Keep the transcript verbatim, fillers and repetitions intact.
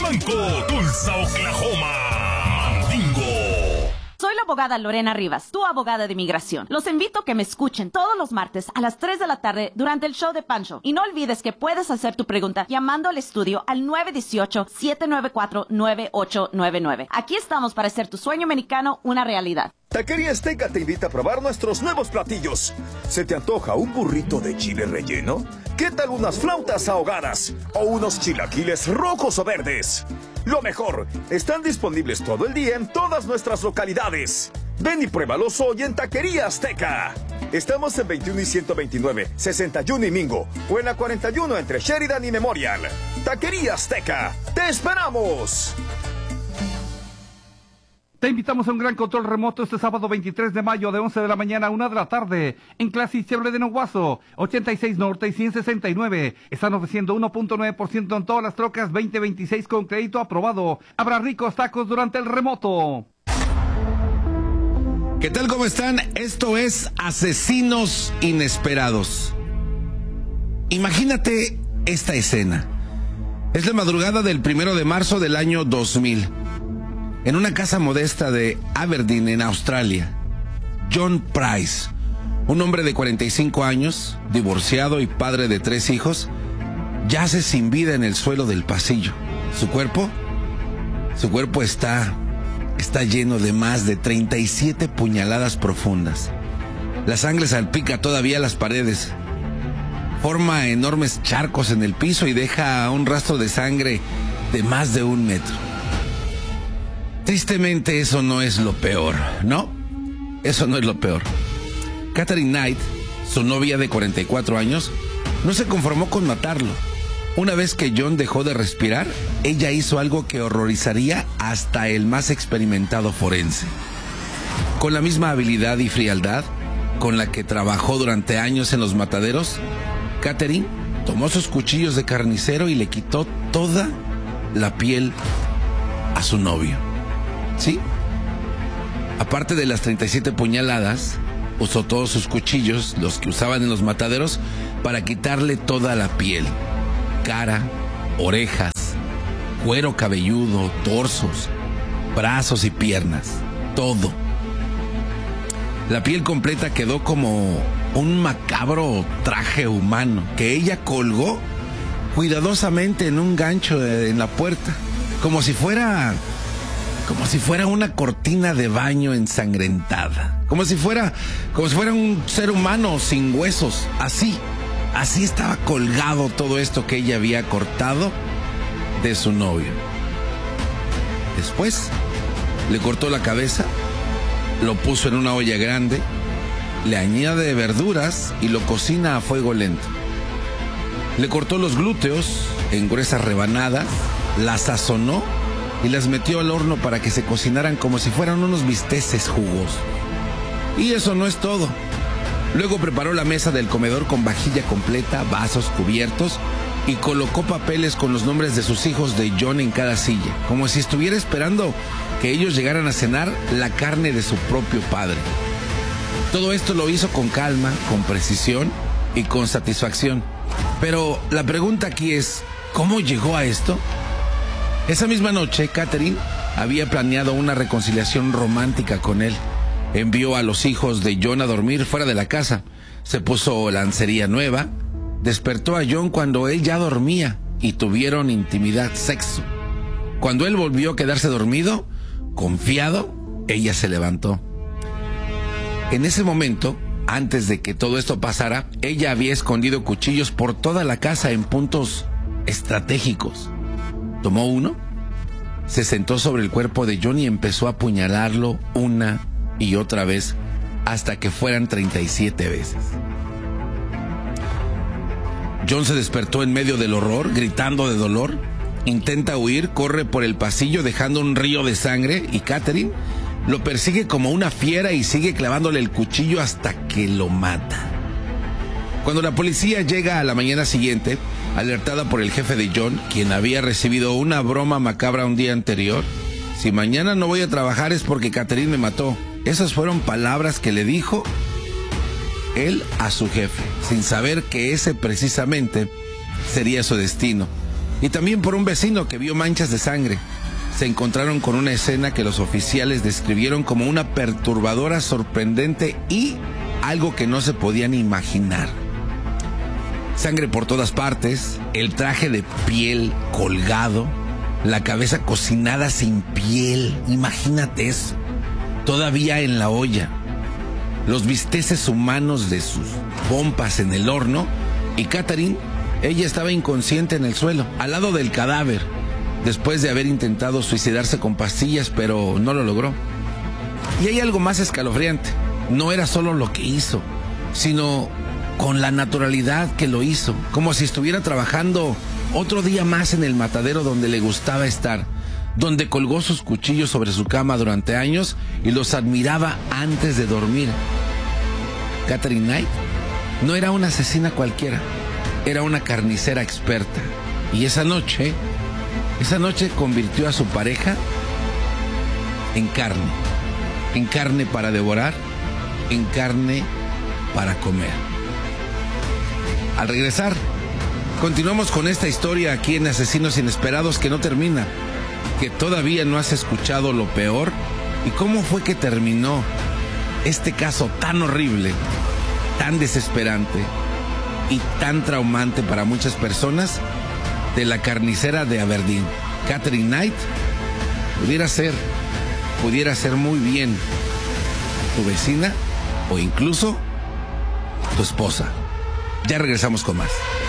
Blanco, Tulsa, Oklahoma, Mandingo. Soy la abogada Lorena Rivas, tu abogada de inmigración. Los invito a que me escuchen todos los martes a las tres de la tarde durante el show de Pancho. Y no olvides que puedes hacer tu pregunta llamando al estudio al nueve uno ocho, siete nueve cuatro, nueve ocho nueve nueve. Aquí estamos para hacer tu sueño americano una realidad. Taquería Azteca te invita a probar nuestros nuevos platillos. ¿Se te antoja un burrito de chile relleno? ¿Qué tal unas flautas ahogadas? ¿O unos chilaquiles rojos o verdes? Lo mejor, están disponibles todo el día en todas nuestras localidades. Ven y pruébalos hoy en Taquería Azteca. Estamos en veintiuno y ciento veintinueve, sesenta y uno y Mingo, o en la cuarenta y uno entre Sheridan y Memorial. Taquería Azteca, ¡te esperamos! Te invitamos a un gran control remoto este sábado veintitrés de mayo de once de la mañana a una de la tarde en Classic Chevrolet de Noguazo, ochenta y seis Norte y ciento sesenta y nueve. Están ofreciendo uno punto nueve por ciento en todas las trocas veinte veintiséis con crédito aprobado. Habrá ricos tacos durante el remoto. ¿Qué tal? ¿Cómo están? Esto es Asesinos Inesperados. Imagínate esta escena. Es la madrugada del primero de marzo del año dos mil. En una casa modesta de Aberdeen, en Australia, John Price, un hombre de cuarenta y cinco años, divorciado y padre de tres hijos, yace sin vida en el suelo del pasillo. Su cuerpo, su cuerpo está, está lleno de más de treinta y siete puñaladas profundas. La sangre salpica todavía las paredes, forma enormes charcos en el piso y deja un rastro de sangre de más de un metro. Tristemente eso no es lo peor, ¿no? Eso no es lo peor. Catherine Knight, su novia de cuarenta y cuatro años, no se conformó con matarlo. Una vez que John dejó de respirar, ella hizo algo que horrorizaría hasta el más experimentado forense. Con la misma habilidad y frialdad con la que trabajó durante años en los mataderos, Catherine tomó sus cuchillos de carnicero y le quitó toda la piel a su novio. ¿Sí? Aparte de las treinta y siete puñaladas, usó todos sus cuchillos, los que usaban en los mataderos, para quitarle toda la piel. Cara, orejas, cuero cabelludo, torsos, brazos y piernas. Todo. La piel completa quedó como un macabro traje humano que ella colgó cuidadosamente en un gancho en la puerta, como si fuera... Como si fuera una cortina de baño ensangrentada. Como si fuera, como si fuera un ser humano sin huesos. Así, así estaba colgado todo esto que ella había cortado de su novio. Después, le cortó la cabeza, lo puso en una olla grande, le añade verduras y lo cocina a fuego lento. Le cortó los glúteos en gruesas rebanadas, las sazonó y las metió al horno para que se cocinaran como si fueran unos bisteces jugosos. Y eso no es todo. Luego preparó la mesa del comedor con vajilla completa, vasos, cubiertos, y colocó papeles con los nombres de sus hijos de John en cada silla, como si estuviera esperando que ellos llegaran a cenar la carne de su propio padre. Todo esto lo hizo con calma, con precisión y con satisfacción. Pero la pregunta aquí es, ¿cómo llegó a esto? Esa misma noche, Catherine había planeado una reconciliación romántica con él. Envió a los hijos de John a dormir fuera de la casa. Se puso lencería nueva. Despertó a John cuando él ya dormía y tuvieron intimidad, sexo. Cuando él volvió a quedarse dormido, confiado, ella se levantó. En ese momento, antes de que todo esto pasara, ella había escondido cuchillos por toda la casa en puntos estratégicos. Tomó uno, se sentó sobre el cuerpo de John y empezó a apuñalarlo una y otra vez hasta que fueran treinta y siete veces. John se despertó en medio del horror, gritando de dolor. Intenta huir, corre por el pasillo dejando un río de sangre y Catherine lo persigue como una fiera y sigue clavándole el cuchillo hasta que lo mata. Cuando la policía llega a la mañana siguiente, alertada por el jefe de John, quien había recibido una broma macabra un día anterior, si mañana no voy a trabajar es porque Catherine me mató. Esas fueron palabras que le dijo él a su jefe, sin saber que ese precisamente sería su destino. y también por un vecino que vio manchas de sangre. Se encontraron con una escena que los oficiales describieron como una perturbadora, sorprendente y algo que no se podían imaginar. Sangre por todas partes, el traje de piel colgado, la cabeza cocinada sin piel, imagínate eso, todavía en la olla, los bisteces humanos de sus pompas en el horno, y Catherine, ella estaba inconsciente en el suelo, al lado del cadáver, después de haber intentado suicidarse con pastillas, pero no lo logró. Y hay algo más escalofriante, no era solo lo que hizo, sino con la naturalidad que lo hizo, como si estuviera trabajando otro día más en el matadero donde le gustaba estar, donde colgó sus cuchillos sobre su cama durante años y los admiraba antes de dormir. Catherine Knight no era una asesina cualquiera, era una carnicera experta. Y esa noche, esa noche convirtió a su pareja en carne, en carne para devorar, en carne para comer. Al regresar, continuamos con esta historia aquí en Asesinos Inesperados que no termina, que todavía no has escuchado lo peor y cómo fue que terminó este caso tan horrible, tan desesperante y tan traumante para muchas personas de la carnicera de Aberdeen. Catherine Knight pudiera ser, pudiera ser muy bien tu vecina o incluso tu esposa. Ya regresamos con más.